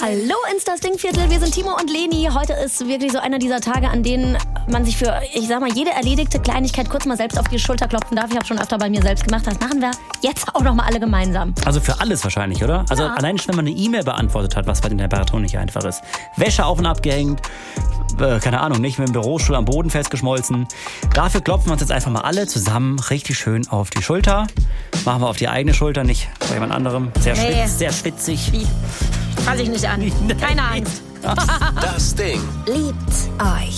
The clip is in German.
Hallo ins das Dingviertel, wir sind Timo und Leni. Heute ist wirklich so einer dieser Tage, an denen man sich für, ich sag mal, jede erledigte Kleinigkeit kurz mal selbst auf die Schulter klopfen darf. Ich habe schon öfter bei mir selbst gemacht, das machen wir jetzt auch noch mal alle gemeinsam. Also für alles wahrscheinlich, oder? Also allein schon, wenn man eine E-Mail beantwortet hat, was bei den Temperaturen nicht einfach ist. Wäsche auf und abgehängt, keine Ahnung, nicht mit dem Bürostuhl am Boden festgeschmolzen. Dafür klopfen wir uns jetzt einfach mal alle zusammen richtig schön auf die Schulter. Machen wir auf die eigene Schulter, nicht bei jemand anderem. Sehr schwitzig. Fass ich nicht an. Keine Angst. Das Ding Liebt euch.